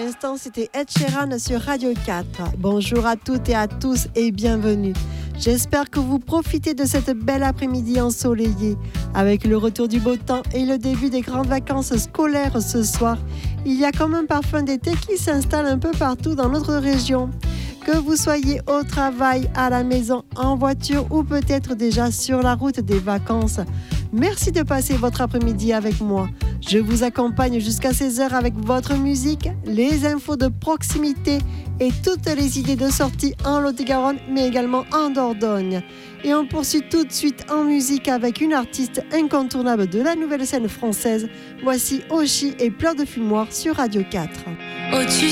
l'instant, c'était Ed Sheeran sur Radio 4. Bonjour à toutes et à tous et bienvenue. J'espère que vous profitez de cette belle après-midi ensoleillée. Avec le retour du beau temps et le début des grandes vacances scolaires ce soir, il y a comme un parfum d'été qui s'installe un peu partout dans notre région. Que vous soyez au travail, à la maison, en voiture ou peut-être déjà sur la route des vacances, merci de passer votre après-midi avec moi. Je vous accompagne jusqu'à 16h avec votre musique, les infos de proximité et toutes les idées de sortie en Lot-et-Garonne, mais également en Dordogne. Et on poursuit tout de suite en musique avec une artiste incontournable de la nouvelle scène française. Voici Oshi et Pleurs de fumoir sur Radio 4. Oh, tu